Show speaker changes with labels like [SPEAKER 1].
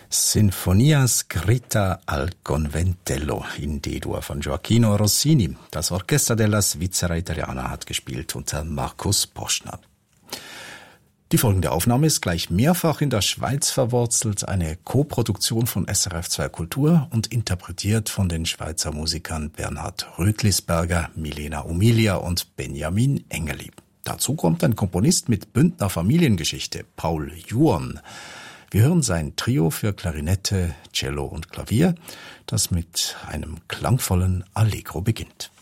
[SPEAKER 1] Sinfonia scritta al conventello in D-Dur von Gioacchino Rossini. Das Orchester della Svizzera Italiana hat gespielt unter Markus Poschner. Die folgende Aufnahme ist gleich mehrfach in der Schweiz verwurzelt, eine Koproduktion von SRF2 Kultur und interpretiert von den Schweizer Musikern Bernhard Rötlisberger, Milena Umilia und Benjamin Engeli. Dazu kommt ein Komponist mit Bündner Familiengeschichte, Paul Juon. Wir hören sein Trio für Klarinette, Cello und Klavier, das mit einem klangvollen Allegro beginnt.